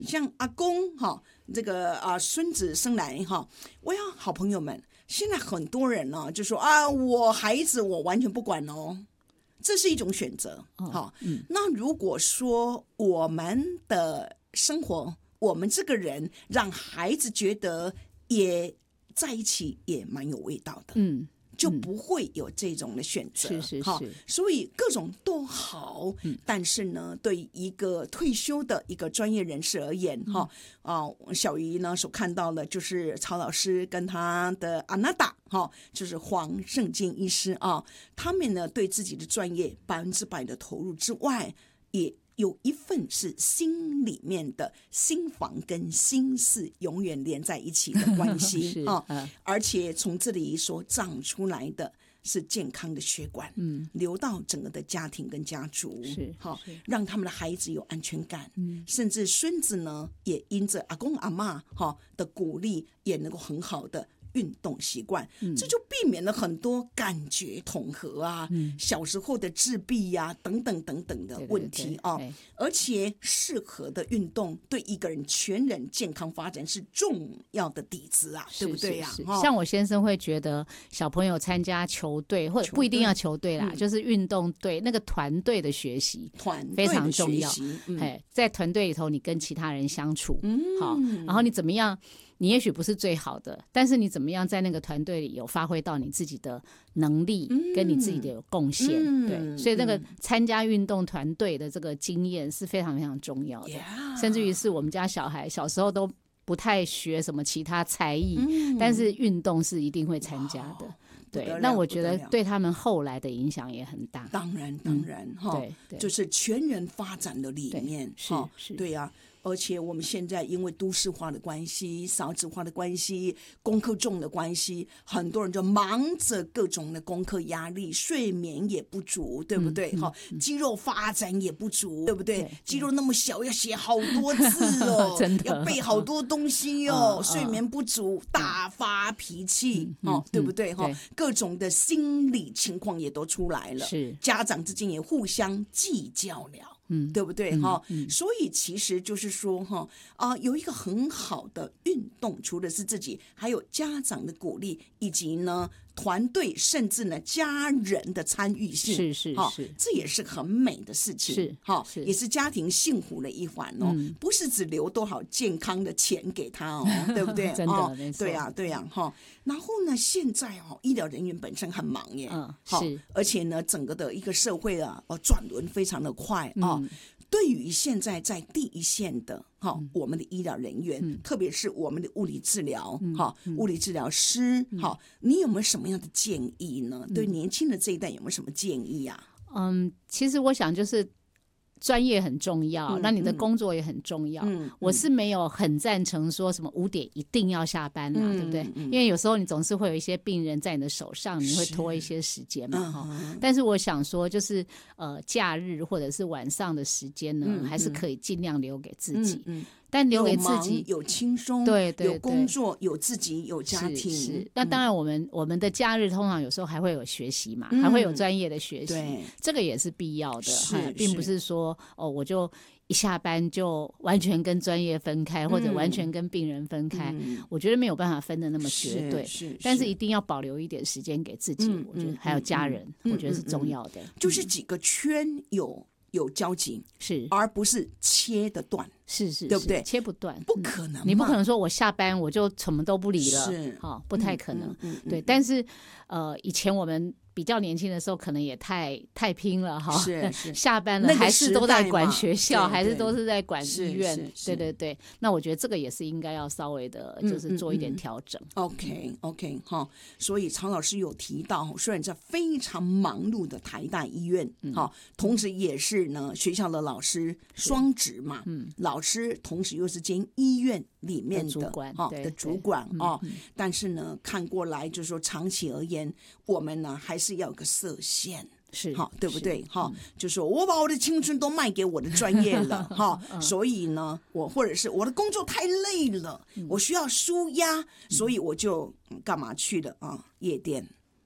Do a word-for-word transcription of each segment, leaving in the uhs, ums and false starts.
像阿公哈，这个啊孙子生来哈，我要好朋友们，现在很多人呢就说啊，我孩子我完全不管哦，这是一种选择。好、哦嗯，那如果说我们的生活，我们这个人让孩子觉得也在一起也蛮有味道的，嗯。就不会有这种的选择， 是是是， 所以各种都好，嗯、但是呢，对一个退休的一个专业人士而言，哈、嗯，啊、呃，小鱼呢所看到的就是曹老师跟他的阿娜达，哈，就是黄胜金医师啊，他们呢对自己的专业百分之百的投入之外，也有一份是心里面的心房跟心事永远连在一起的关系啊、哦，而且从这里所长出来的是健康的血管，嗯，流到整个的家庭跟家族， 是好、哦，让他们的孩子有安全感，嗯，甚至孙子呢也因着阿公阿嬷哈、哦、的鼓励，也能够很好的运动习惯、嗯，这就避免了很多感觉统合啊、嗯、小时候的自闭呀、啊、等等等等的问题啊、哦。而且适合的运动对一个人全人健康发展是重要的底子啊，对不对呀、啊哦？像我先生会觉得小朋友参加球队，或者不一定要球队啦，嗯、就是运动队那个团队的学习， 团非常重要。 嗯、 哎，在团队里头，你跟其他人相处，嗯，好，然后你怎么样？你也许不是最好的，但是你怎么样在那个团队里有发挥到你自己的能力，跟你自己的有贡献、嗯，对，所以那个参加运动团队的这个经验是非常非常重要的， yeah. 甚至于是我们家小孩小时候都不太学什么其他才艺、嗯，但是运动是一定会参加的。哦，对，那我觉得对他们后来的影响也很大。 当然，当然，哈、嗯，对，就是全人发展的理念， 是是， 对呀、啊。而且我们现在因为都市化的关系、少子化的关系、功课重的关系，很多人就忙着各种的功课压力，睡眠也不足，对不对？哈、嗯嗯，肌肉发展也不足，对不对？对，肌肉那么小，要写好多字哦， 真的要背好多东西哦，嗯、睡眠不足，大发脾气，嗯、哦，对不对？哈、嗯，各种的心理情况也都出来了， 是家长之间也互相计较了。嗯，对不对哈、嗯嗯？所以其实就是说哈啊、呃，有一个很好的运动，除了是自己，还有家长的鼓励，以及呢团队，甚至呢家人的参与性， 是是是， 这也是很美的事情， 是哈，也是家庭幸福的一环哦、嗯，不是只留多少健康的钱给他哦，对不对？ 真的， 哦、 没错， 对呀、啊、对呀、啊、哈。然后呢，现在哦，医疗人员本身很忙耶， 嗯， 是，而且呢，整个的一个社会啊，哦，转轮非常的快啊。嗯，对于现在在第一线的哈、嗯，我们的医疗人员，嗯、特别是我们的物理治疗哈、嗯，物理治疗师哈、嗯，你有没有什么样的建议呢？嗯、对年轻的这一代有没有什么建议啊？ 嗯，其实我想就是专业很重要，嗯、那你的工作也很重要。嗯、我是没有很赞成说什么五点一定要下班啦、啊嗯，对不对？因为有时候你总是会有一些病人在你的手上，你会拖一些时间嘛。嗯、但是我想说，就是呃，假日或者是晚上的时间呢、嗯，还是可以尽量留给自己。嗯嗯，但留给自己有轻松， 对对对， 有工作，有自己，有家庭。 是是，那当然我们、嗯、我们的假日通常有时候还会有学习嘛，嗯、还会有专业的学习， 对， 这个也是必要的， 是并不是说哦我就一下班就完全跟专业分开，嗯、或者完全跟病人分开、嗯，我觉得没有办法分得那么绝对， 是是， 但是一定要保留一点时间给自己，嗯、我觉得还有家人、嗯，我觉得是重要的，嗯、 就是几个圈有。有交集是， 而不是切得断， 是是， 对不对？ 切不断， 不可能、嗯， 你不可能说我下班我就什么都不理了， 是， 好、哦，不太可能。 嗯嗯、 对，但是呃，以前我们比较年轻的时候，可能也太太拼了哈， 是是， 下班了、那個、还是都在管学校，还是都是在管医院， 是是是对对对。那我觉得这个也是应该要稍微的，就是做一点调整。 嗯嗯嗯、OK OK 哈，所以曹老师有提到，虽然在非常忙碌的台大医院哈、嗯，同时也是呢学校的老师双职嘛，嗯，老师同时又是兼医院里面的主管哈的主管哦、嗯嗯，但是呢看过来就是说长期而言，我们呢还是要有个设限。 是好，对不对？哈、嗯，就说我把我的青春都卖给我的专业了，哈、嗯，所以呢，我或者是我的工作太累了，嗯、我需要舒压，所以我就、嗯、干嘛去了啊？夜店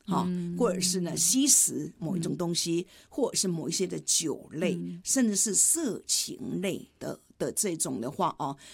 哈、嗯，或者是呢吸食某一种东西，嗯、或者是某一些的酒类，嗯、甚至是色情类的的这种的话哦，